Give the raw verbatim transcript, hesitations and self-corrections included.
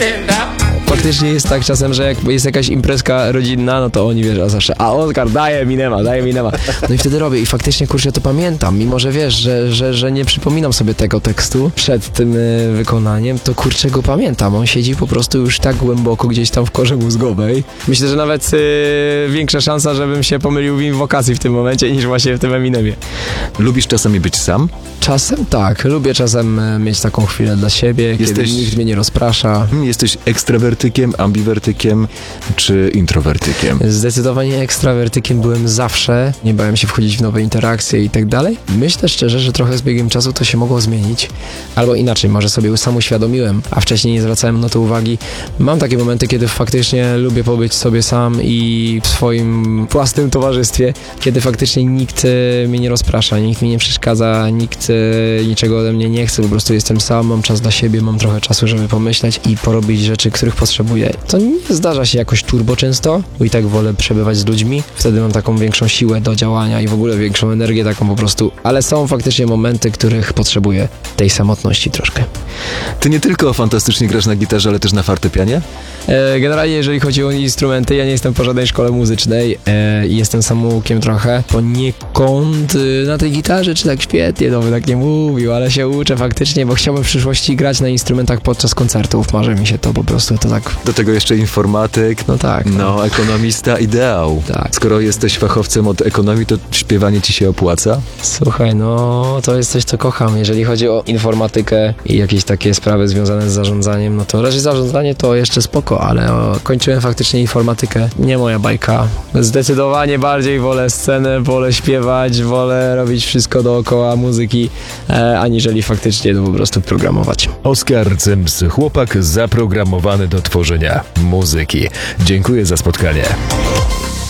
Faktycznie jest tak czasem, że jak jest jakaś imprezka rodzinna, no to oni, wiesz, a zawsze, a Oskar, daje minema, daje minema. No i wtedy robię i faktycznie, kurczę, ja to pamiętam, mimo że wiesz, że, że, że nie przypominam sobie tego tekstu przed tym y, wykonaniem, to kurczę go pamiętam. On siedzi po prostu już tak głęboko gdzieś tam w korze mózgowej. Myślę, że nawet y, większa szansa, żebym się pomylił w inwokacji w tym momencie, niż właśnie w tym Eminemie. Lubisz czasami być sam? Czasem tak, lubię czasem y, mieć taką chwilę dla siebie, Jesteś... kiedy nikt mnie nie rozprasza. Jesteś ekstrawertykiem, ambiwertykiem czy introwertykiem? Zdecydowanie ekstrawertykiem byłem zawsze. Nie bałem się wchodzić w nowe interakcje i tak dalej. Myślę szczerze, że trochę z biegiem czasu to się mogło zmienić. Albo inaczej, może sobie sam uświadomiłem, a wcześniej nie zwracałem na to uwagi. Mam takie momenty, kiedy faktycznie lubię pobyć sobie sam i w swoim własnym towarzystwie, kiedy faktycznie nikt mnie nie rozprasza, nikt mi nie przeszkadza, nikt niczego ode mnie nie chce, po prostu jestem sam, mam czas dla siebie, mam trochę czasu, żeby pomyśleć i porobić rzeczy, których potrzebuję. To nie zdarza się jakoś turbo często, bo i tak wolę przebywać z ludźmi. Wtedy mam taką większą siłę do działania i w ogóle większą energię taką po prostu, ale są faktycznie momenty, których potrzebuję tej samotności troszkę. Ty nie tylko fantastycznie grasz na gitarze, ale też na fortepianie? E, generalnie jeżeli chodzi o instrumenty, ja nie jestem po żadnej szkole muzycznej e, i jestem samoukiem trochę. Poniekąd e, na tej gitarze, czy tak świetnie, no by tak nie mówił, ale się uczę faktycznie, bo chciałbym w przyszłości grać na instrumentach podczas koncertów. Marzy mi się to po prostu, to tak... Do tego jeszcze informatyk. No tak. No, no ekonomista, ideał. Tak. Skoro jesteś fachowcem od ekonomii, to śpiewanie ci się opłaca? Słuchaj, no to jest coś, co kocham. Jeżeli chodzi o informatykę i jakieś takie sprawy związane z zarządzaniem, no to raczej zarządzanie to jeszcze spoko, ale o, kończyłem faktycznie informatykę. Nie moja bajka. Zdecydowanie bardziej wolę scenę, wolę śpiewać, wolę robić wszystko dookoła muzyki, e, aniżeli faktycznie no, po prostu programować. Oskar Cyms, chłopak zaprogramowany do tworzenia muzyki. Dziękuję za spotkanie.